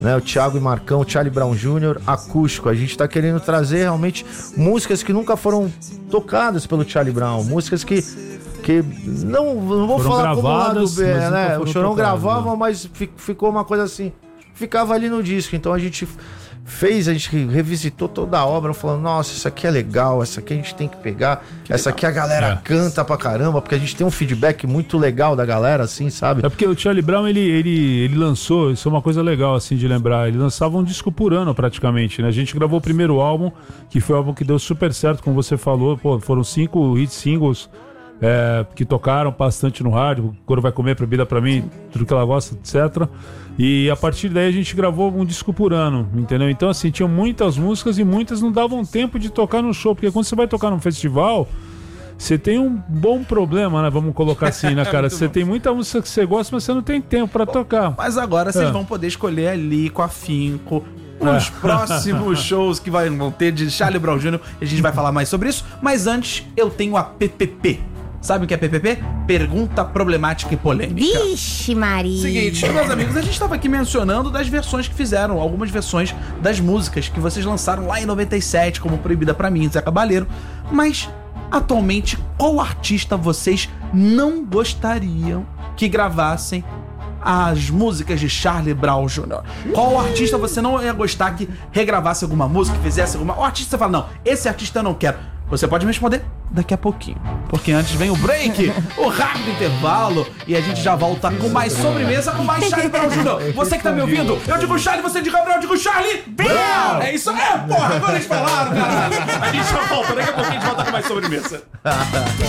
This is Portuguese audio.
né? O Thiago e Marcão, o Charlie Brown Jr., acústico. A gente tá querendo trazer realmente músicas que nunca foram tocadas pelo Charlie Brown, músicas que não vou foram falar como lado B, né? O Chorão gravava, né? mas ficou uma coisa assim, ficava ali no disco. Então a gente revisitou toda a obra, falando, nossa, isso aqui é legal, essa aqui a gente tem que pegar, essa aqui a galera canta pra caramba, porque a gente tem um feedback muito legal da galera, assim, sabe? É porque o Charlie Brown, ele lançou, isso é uma coisa legal, assim, de lembrar, ele lançava um disco por ano, praticamente, né? A gente gravou o primeiro álbum, que foi um álbum que deu super certo, como você falou, pô, foram 5 hit singles, que tocaram bastante no rádio, Coro Vai Comer, Proibida Pra Mim, tudo que ela gosta, etc. E a partir daí a gente gravou um disco por ano, entendeu? Então assim, tinham muitas músicas e muitas não davam tempo de tocar no show, porque quando você vai tocar num festival, você tem um bom problema, né? Vamos colocar assim, né, cara? Você tem muita música que você gosta, mas você não tem tempo pra tocar. Mas agora vocês vão poder escolher ali com afinco os próximos shows que vão ter de Charlie Brown Jr. A gente vai falar mais sobre isso, mas antes eu tenho a PPP. Sabe o que é PPP? Pergunta Problemática e Polêmica. Vixe, Maria. Seguinte, meus amigos, a gente estava aqui mencionando das versões que fizeram, algumas versões das músicas que vocês lançaram lá em 97, como Proibida Pra Mim, Zé Cabaleiro. Mas, atualmente, qual artista vocês não gostariam que gravassem as músicas de Charlie Brown Jr.? Qual artista você não ia gostar que regravasse alguma música, que fizesse alguma... O artista fala, não, esse artista eu não quero. Você pode me responder daqui a pouquinho, porque antes vem o break, o rápido intervalo, e a gente já volta com mais sobremesa, com mais Charlie Brown Jr. Você que tá me ouvindo, eu digo Charlie, você diga Brown, eu digo Charlie Brown! É isso aí, porra, agora eles falaram, caralho. A gente já volta, daqui a pouquinho a gente volta com mais sobremesa.